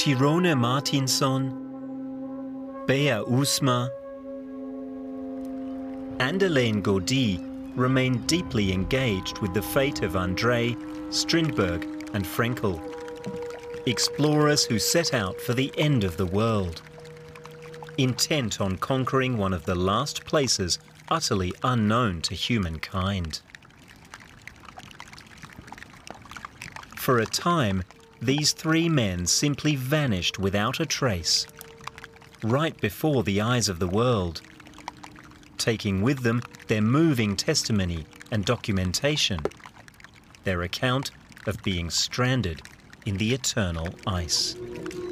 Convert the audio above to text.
Tirone Martinsson, Bea Usma, and Elaine Gaudy remain deeply engaged with the fate of André, Strindberg and Frenkel, explorers who set out for the end of the world, intent on conquering one of the last places utterly unknown to humankind. For a time, these three men simply vanished without a trace, right before the eyes of the world, taking with them their moving testimony and documentation, their account of being stranded in the eternal ice.